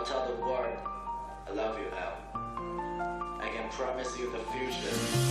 tell the world I love you, Al. I can promise you the future.